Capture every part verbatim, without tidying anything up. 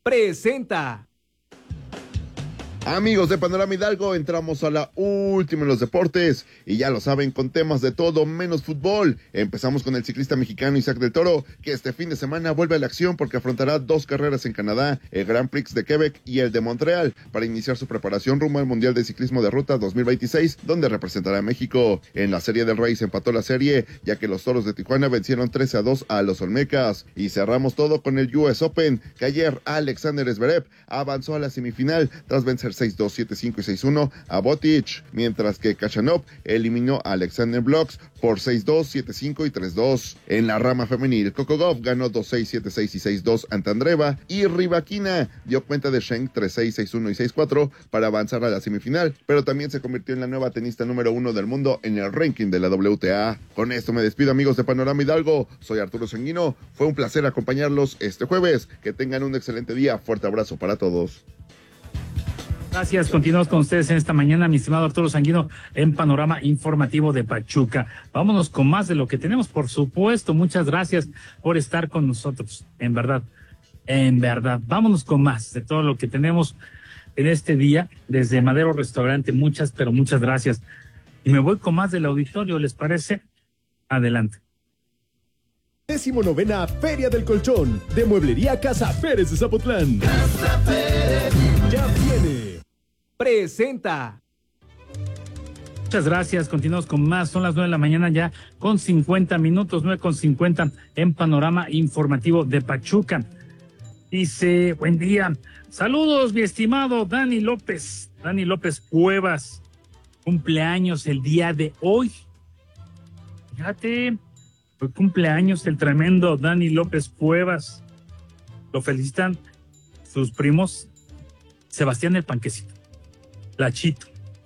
presenta. Amigos de Panorama Hidalgo, entramos a la última en los deportes y ya lo saben, con temas de todo menos fútbol. Empezamos con el ciclista mexicano Isaac del Toro, que este fin de semana vuelve a la acción porque afrontará dos carreras en Canadá, el Grand Prix de Quebec y el de Montreal, para iniciar su preparación rumbo al Mundial de Ciclismo de Ruta dos mil veintiséis, donde representará a México. En la Serie del Rey se empató la serie, ya que los Toros de Tijuana vencieron trece a dos a los Olmecas. Y cerramos todo con el U S Open, que ayer Alexander Zverev avanzó a la semifinal tras vencer seis dos, siete cinco y seis uno a Botic, mientras que Khachanov eliminó a Alexander Blocks por seis dos, siete cinco y tres dos. En la rama femenil, Coco Gauff ganó dos seis, siete seis y seis dos ante Andreeva, y Rybakina dio cuenta de Schenk tres seis, seis uno y seis cuatro para avanzar a la semifinal, pero también se convirtió en la nueva tenista número uno del mundo en el ranking de la W T A. Con esto me despido, amigos de Panorama Hidalgo. Soy Arturo Sanguino, fue un placer acompañarlos este jueves. Que tengan un excelente día. Fuerte abrazo para todos. Gracias, continuamos con ustedes en esta mañana, mi estimado Arturo Sanguino, en Panorama Informativo de Pachuca. Vámonos con más de lo que tenemos, por supuesto. Muchas gracias por estar con nosotros, en verdad, en verdad. Vámonos con más de todo lo que tenemos en este día, desde Madero Restaurante. Muchas, pero muchas gracias. Y me voy con más del auditorio, ¿les parece? Adelante. Décimo novena Feria del Colchón de Mueblería Casa Pérez de Zapotlán. Casa Pérez ya viene. Presenta. Muchas gracias, continuamos con más, son las nueve de la mañana ya con cincuenta minutos, nueve con cincuenta en Panorama Informativo de Pachuca. Dice, buen día, saludos mi estimado Dani López, Dani López Cuevas, cumpleaños el día de hoy. Fíjate, hoy cumpleaños el tremendo Dani López Cuevas, lo felicitan sus primos Sebastián el Panquecito, Lachito,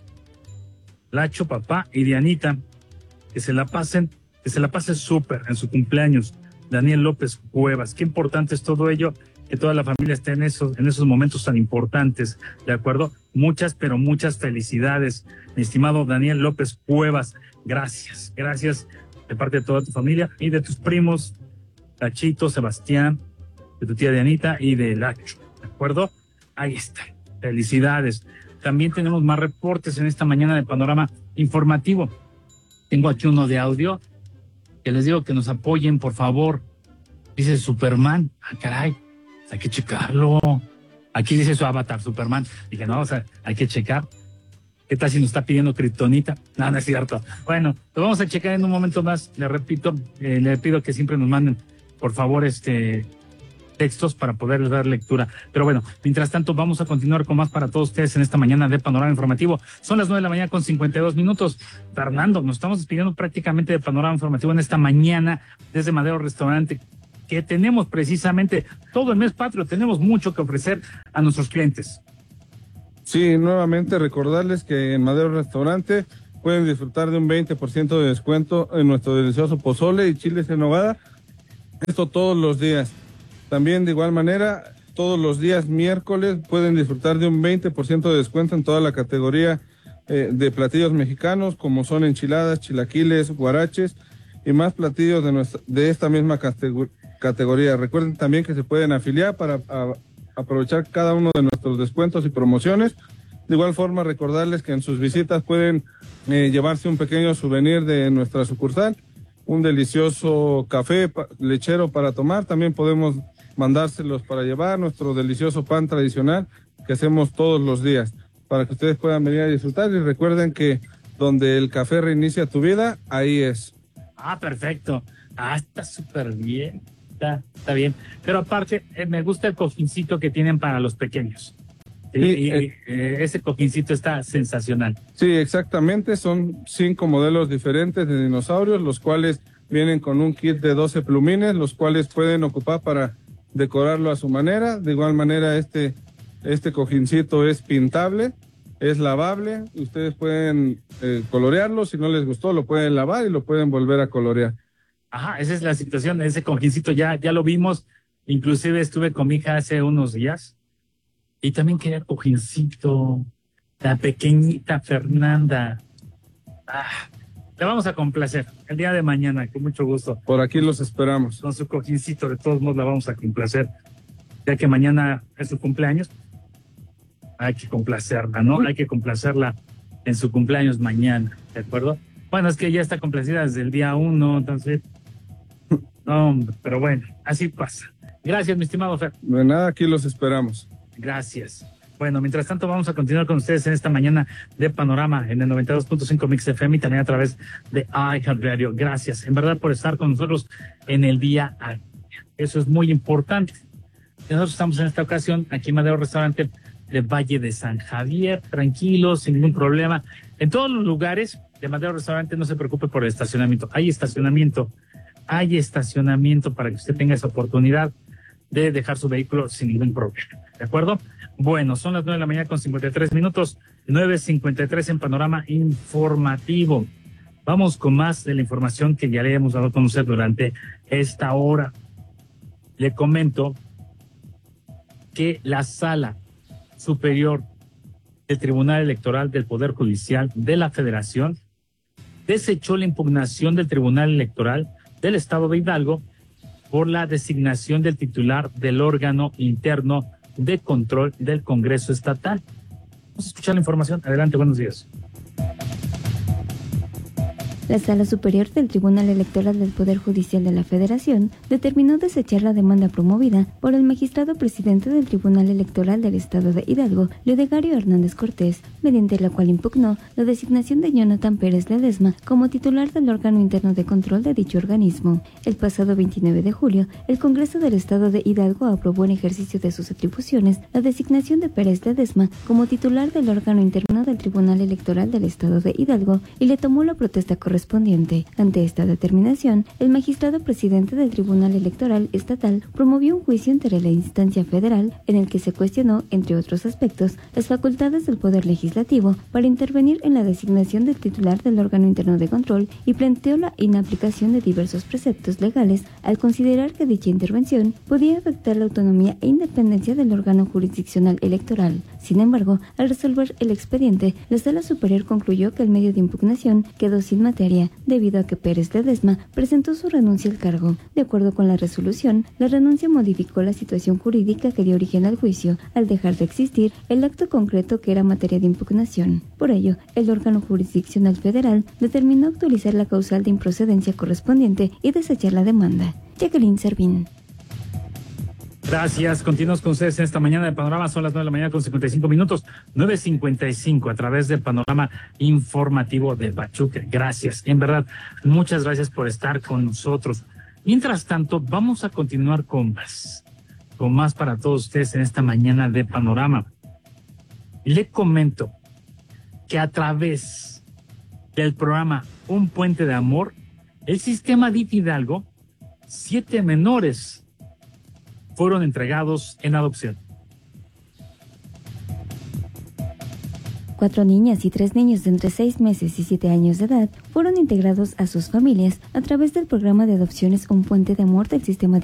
Lacho, papá y Dianita, que se la pasen, que se la pasen súper en su cumpleaños, Daniel López Cuevas. Qué importante es todo ello, que toda la familia esté en esos, en esos momentos tan importantes, ¿de acuerdo? Muchas, pero muchas felicidades, mi estimado Daniel López Cuevas. Gracias, gracias de parte de toda tu familia y de tus primos, Lachito, Sebastián, de tu tía Dianita y de Lacho, ¿de acuerdo? Ahí está, felicidades. También tenemos más reportes en esta mañana de Panorama Informativo. Tengo aquí uno de audio que les digo que nos apoyen, por favor. Dice Superman. Ah, caray, hay que checarlo. Aquí dice su avatar, Superman. Dije, no, o sea, hay que checar. ¿Qué tal si nos está pidiendo kriptonita? No, no es cierto. Bueno, lo vamos a checar en un momento más. Le repito, eh, le pido que siempre nos manden, por favor, este... textos para poder dar lectura. Pero bueno, mientras tanto vamos a continuar con más para todos ustedes en esta mañana de Panorama Informativo. Son las nueve de la mañana con cincuenta y dos minutos. Fernando, nos estamos despidiendo prácticamente de Panorama Informativo en esta mañana desde Madero Restaurante, que tenemos precisamente todo el mes patrio, tenemos mucho que ofrecer a nuestros clientes. Sí, nuevamente recordarles que en Madero Restaurante pueden disfrutar de un veinte por ciento de descuento en nuestro delicioso pozole y chiles en nogada. Esto todos los días. También de igual manera, todos los días miércoles pueden disfrutar de un veinte por ciento de descuento en toda la categoría eh, de platillos mexicanos, como son enchiladas, chilaquiles, guaraches y más platillos de, nuestra, de esta misma categor- categoría. Recuerden también que se pueden afiliar para a, aprovechar cada uno de nuestros descuentos y promociones. De igual forma, recordarles que en sus visitas pueden eh, llevarse un pequeño souvenir de nuestra sucursal, un delicioso café pa- lechero para tomar. También podemos mandárselos para llevar, nuestro delicioso pan tradicional que hacemos todos los días, para que ustedes puedan venir a disfrutar. Y recuerden que donde el café reinicia tu vida, ahí es. Ah, perfecto. Ah, está súper bien. Está, está bien. Pero aparte, eh, me gusta el cojincito que tienen para los pequeños. Y, Sí, y, eh, eh, ese cojincito está sensacional. Sí, exactamente. Son cinco modelos diferentes de dinosaurios, los cuales vienen con un kit de doce plumines, los cuales pueden ocupar para decorarlo a su manera. De igual manera, este, este cojincito es pintable, es lavable. Ustedes pueden eh, colorearlo. Si no les gustó, lo pueden lavar y lo pueden volver a colorear. Ajá, esa es la situación. Ese cojincito ya, ya lo vimos. Inclusive estuve con mi hija hace unos días y también quería cojincito. La pequeñita Fernanda. Ah, le vamos a complacer el día de mañana, con mucho gusto. Por aquí los esperamos. Con su cojincito, de todos modos la vamos a complacer. ya que mañana es su cumpleaños, hay que complacerla, ¿no? Hay que complacerla en su cumpleaños mañana, ¿de acuerdo? Bueno, es que ya está complacida desde el día uno, entonces, no, pero bueno, así pasa. Gracias, mi estimado Fer. De nada, aquí los esperamos. Gracias. Bueno, mientras tanto vamos a continuar con ustedes en esta mañana de Panorama en el noventa y dos punto cinco Mix F M y también a través de iHeartRadio. Gracias, en verdad, por estar con nosotros en el día a día. Eso es muy importante. Nosotros estamos en esta ocasión aquí en Madero Restaurante de Valle de San Javier, tranquilos, sin ningún problema. En todos los lugares de Madero Restaurante no se preocupe por el estacionamiento. Hay estacionamiento, hay estacionamiento para que usted tenga esa oportunidad de dejar su vehículo sin ningún problema. ¿De acuerdo? Bueno, son las nueve de la mañana con cincuenta y tres minutos, nueve cincuenta y tres en Panorama Informativo. Vamos con más de la información que ya le hemos dado a conocer durante esta hora. Le comento que la Sala Superior del Tribunal Electoral del Poder Judicial de la Federación desechó la impugnación del Tribunal Electoral del Estado de Hidalgo por la designación del titular del órgano interno de control del Congreso Estatal. Vamos a escuchar la información. Adelante, buenos días. La Sala Superior del Tribunal Electoral del Poder Judicial de la Federación determinó desechar la demanda promovida por el magistrado presidente del Tribunal Electoral del Estado de Hidalgo, Leodegario Hernández Cortés, mediante la cual impugnó la designación de Jonathan Pérez Ledesma como titular del órgano interno de control de dicho organismo. El pasado veintinueve de julio, el Congreso del Estado de Hidalgo aprobó en ejercicio de sus atribuciones la designación de Pérez Ledesma como titular del órgano interno del Tribunal Electoral del Estado de Hidalgo y le tomó la protesta correspondiente. Ante esta determinación, el magistrado presidente del Tribunal Electoral Estatal promovió un juicio ante la instancia federal en el que se cuestionó, entre otros aspectos, las facultades del Poder Legislativo para intervenir en la designación del titular del órgano interno de control y planteó la inaplicación de diversos preceptos legales al considerar que dicha intervención podía afectar la autonomía e independencia del órgano jurisdiccional electoral. Sin embargo, al resolver el expediente, la Sala Superior concluyó que el medio de impugnación quedó sin materia debido a que Pérez Ledesma presentó su renuncia al cargo. De acuerdo con la resolución, la renuncia modificó la situación jurídica que dio origen al juicio, al dejar de existir el acto concreto que era materia de impugnación. Por ello, el órgano jurisdiccional federal determinó actualizar la causal de improcedencia correspondiente y desechar la demanda. Jacqueline Servín. Gracias. Continuamos con ustedes en esta mañana de Panorama. Son las nueve de la mañana con cincuenta y cinco minutos. nueve cincuenta y cinco a través del Panorama Informativo de Pachuca. Gracias. En verdad, muchas gracias por estar con nosotros. Mientras tanto, vamos a continuar con más. Con más para todos ustedes en esta mañana de Panorama. Le comento que a través del programa Un Puente de Amor, el sistema D I F Hidalgo, siete menores fueron entregados en adopción. Cuatro niñas y tres niños de entre seis meses y siete años de edad fueron integrados a sus familias a través del programa de adopciones Un Puente de Amor del sistema